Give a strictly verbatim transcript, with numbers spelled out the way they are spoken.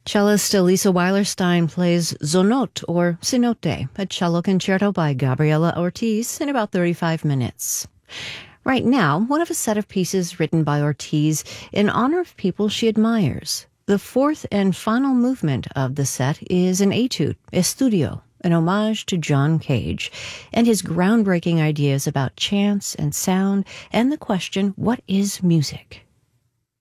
Cellist Elisa Weilerstein plays Zonot, or Cenote, a cello concerto by Gabriela Ortiz in about thirty-five minutes. Right now, one of a set of pieces written by Ortiz in honor of people she admires. The fourth and final movement of the set is an etude, Estudio, an homage to John Cage and his groundbreaking ideas about chance and sound and the question, what is music?